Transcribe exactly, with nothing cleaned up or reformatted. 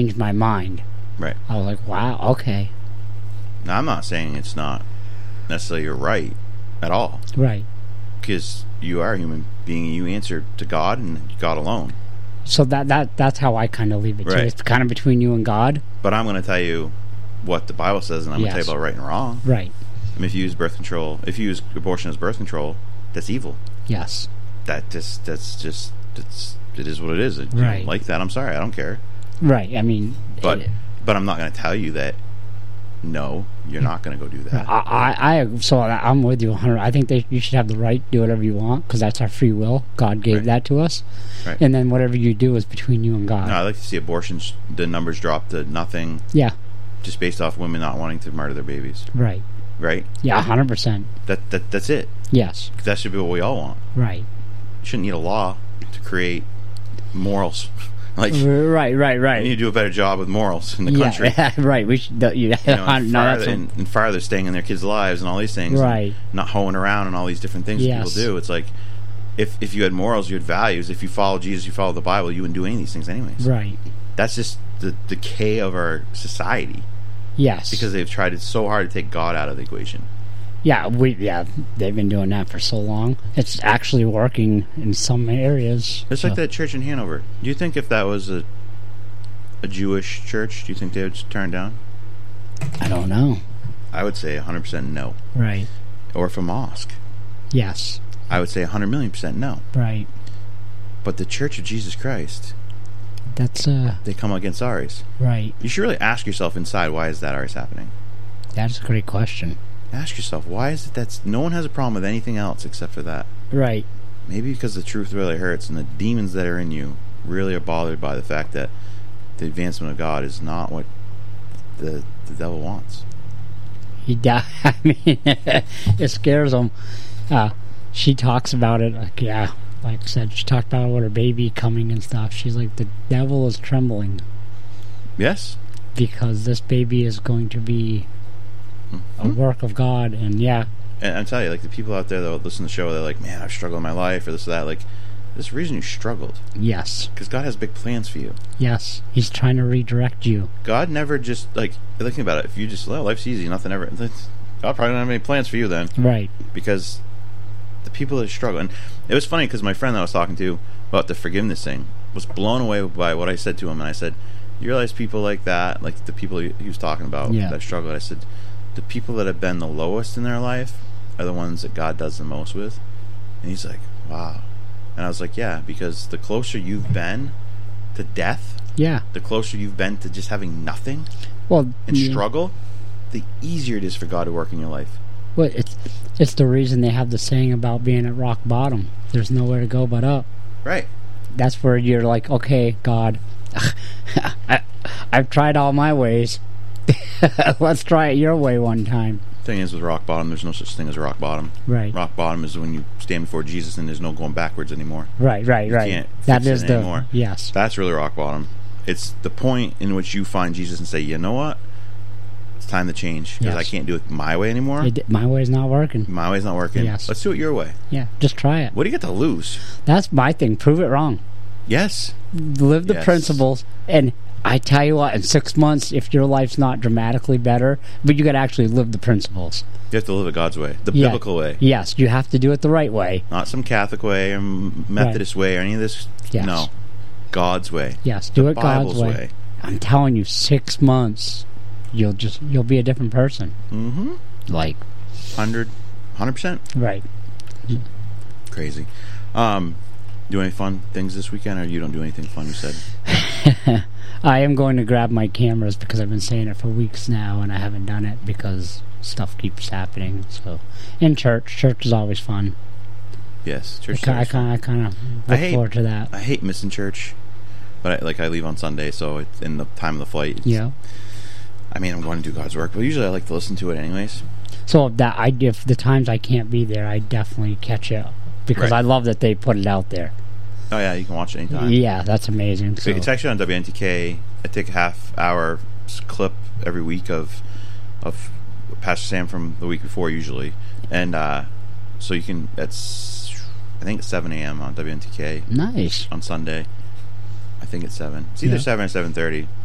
changed my mind. Right. I was like, wow, okay. Now, I'm not saying it's not necessarily you're right at all. Right. Because you are a human being, and you answer to God and God alone. So that that that's how I kind of leave it, too. Right. It's kind of between you and God. But I'm going to tell you what the Bible says, and I'm Yes. going to tell you about right and wrong. Right. I mean, if you use birth control, if you use abortion as birth control, that's evil. Yes. That just, that's just, it's, it is what it is. If you Right. don't like that, I'm sorry, I don't care. Right. I mean... But, it, but I'm not going to tell you that, no, you're not going to go do that. I, I, I so I'm with you one hundred. I think they, you should have the right to do whatever you want, because that's our free will. God gave Right. that to us. Right. And then whatever you do is between you and God. No, I like to see abortions, the numbers drop to nothing, Yeah. just based off women not wanting to murder their babies. Right. Right? Yeah, one hundred percent. That, that That's it. Yes. That should be what we all want. Right. You shouldn't need a law to create morals. Like, Right, right, right. we need to do a better job with morals in the yeah, country. right. We should. You, You know, and, no, farther, that's a, and, and farther staying in their kids' lives and all these things. Right. Not hoeing around and all these different things that Yes. people do. It's like, if if you had morals, you had values. If you follow Jesus, you follow the Bible, you wouldn't do any of these things anyways. right. That's just the decay of our society. Yes. Because they've tried it so hard to take God out of the equation. yeah, we yeah they've been doing that for so long. It's actually working in some areas. It's so. like that church in Hanover. Do you think if that was a a Jewish church, do you think they would turn down? I don't know. I would say one hundred percent no. Right. Or if a mosque, Yes. I would say one hundred million percent no. Right. But the Church of Jesus Christ, That's uh. they come against ours. Right. You should really ask yourself inside, why is that ours happening? That's a great question. Ask yourself, why is it that's no one has a problem with anything else except for that? Right. Maybe because the truth really hurts, and the demons that are in you really are bothered by the fact that the advancement of God is not what the the devil wants. He died. I mean, it scares them. Uh, she talks about it. Like, yeah, like I said, she talked about it with her baby coming and stuff. She's like, the devil is trembling Yes? because this baby is going to be a work of God. And yeah, And I tell you, like, the people out there that listen to the show, they're like, man, I've struggled in my life, or this or that. Like, there's a reason you struggled. yes, Because God has big plans for you. yes, he's trying to redirect you. God never just, like, thinking about it, if you just, well, life's easy, nothing ever, God probably don't have any plans for you then. Right. Because the people that struggle, and it was funny because my friend that I was talking to about the forgiveness thing was blown away by what I said to him, and I said, you realize people like that, like the people he, he was talking about Yeah. that struggled, I said, the people that have been the lowest in their life are the ones that God does the most with. And he's like, wow. And I was like, yeah, because the closer you've been to death, Yeah. the closer you've been to just having nothing Well, and yeah. struggle, the easier it is for God to work in your life. Well, it's it's the reason they have the saying about being at rock bottom. There's nowhere to go but up. Right. That's where you're like, okay, God, I, I've tried all my ways. Let's try it your way one time. Thing is, with rock bottom, there's no such thing as a rock bottom. Right. Rock bottom is when you stand before Jesus and there's no going backwards anymore. Right, right, You right. can't That fix is it the anymore. yes. That's really rock bottom. It's the point in which you find Jesus and say, you know what? It's time to change because Yes. I can't do it my way anymore. It, my way's not working. My way's not working. Yes. Let's do it your way. Yeah, just try it. What do you get to lose? That's my thing. Prove it wrong. Yes. Live the Yes. principles. And I tell you what, in six months, if your life's not dramatically better, but you got to actually live the principles. You have to live it God's way, the Yeah. biblical way, Yes, you have to do it the right way. not some Catholic way or Methodist way or any of this. Yes. No, God's way. Yes, do The it Bible's God's way. way. I'm telling you, six months, you'll just you'll be a different person. Mm-hmm. Like Hundred, hundred percent. right. Crazy. Um, do any fun things this weekend, or you don't do anything fun? You said. I am going to grab my cameras because I've been saying it for weeks now, and I haven't done it because stuff keeps happening. So, in church, church is always fun. Yes, I church. kind, I service. kind, I kind of I look hate- forward to that. I hate missing church, but I, like I leave on Sunday, so it's in the time of the flight. It's, Yeah. I mean, I'm going to do God's work, but usually I like to listen to it anyways. So if that I if the times I can't be there, I definitely catch it because Right. I love that they put it out there. Oh yeah, you can watch it anytime. Yeah, that's amazing. So So, it's actually on W N T K. I take a half hour s- clip every week of of Pastor Sam from the week before usually, and uh, so you can. That's I think it's seven a m on W N T K nice. on Sunday. I think it's seven. It's either Yeah. seven or seven thirty.